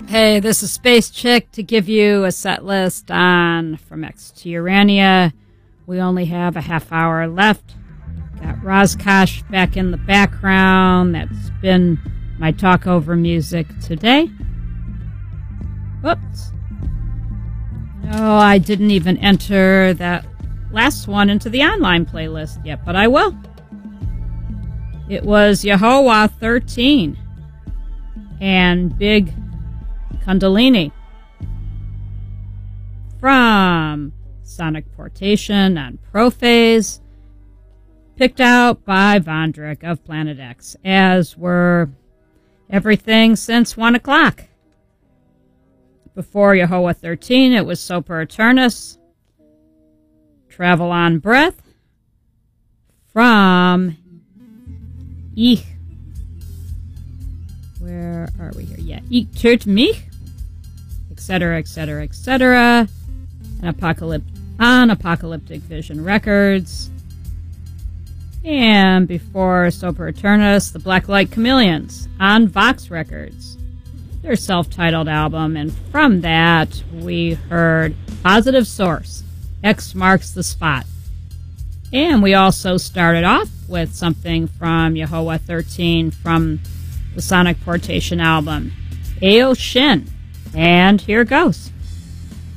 Hey, this is Space Chick to give you a set list on From X to Urania. We only have a half hour left. Got Rozkosh back in the background. That's been my talk over music today. Whoops. No, I didn't even enter that last one into the online playlist yet, but I will. It was Yehovah 13 and Big Kundalini from Sonic Portation on Prophase, picked out by Vondrick of Planet X, as were everything since 1 o'clock. Before Yehovah 13, it was Soper Eternus, Travel on Breath, from where are we here? Yeah, Ich töte mich, etc., etc., etc., on Apocalyptic Vision Records. And before Soper Eternus, the Blacklight Chameleons on Vox Records, their self-titled album. And from that, we heard Positive Source, X Marks the Spot. And we also started off with something from Yehovah 13 from the Sonic Portation album, Ao Shin. And here goes.